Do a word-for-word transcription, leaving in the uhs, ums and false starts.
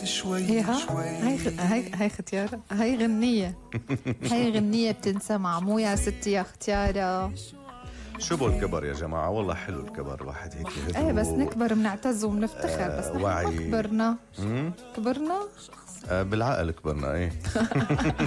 شوي هيها شوي. هاي خ- هاي هاي ختيارة، هاي غنية هاي غنية بتنسمع مو يا ستي يا ختيارة. شو بو الكبر يا جماعة؟ والله حلو الكبر، الواحد هيك هدوء. ايه بس نكبر بنعتز وبنفتخر. آه بس نحن وعي. ما كبرنا. مم؟ كبرنا آه بالعقل كبرنا ايه.